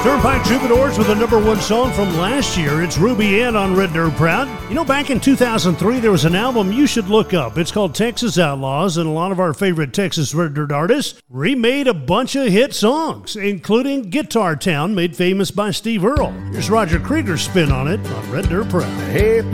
Turnpike Troubadours with the number one song from last year. It's Ruby Ann on Red Dirt Proud. You know, back in 2003, there was an album you should look up. It's called Texas Outlaws, and a lot of our favorite Texas Red Dirt artists remade a bunch of hit songs, including Guitar Town, made famous by Steve Earle. Here's Roger Krieger's spin on it on Red Dirt Proud. Hey,